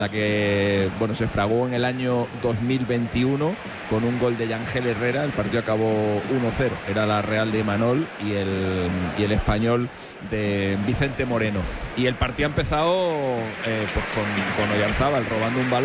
la que se fraguó en el año 2021 con un gol de Yangel Herrera. El partido acabó 1-0, era la Real de Imanol y el Español de Vicente Moreno, y el partido ha empezado con Oyarzábal robando un balón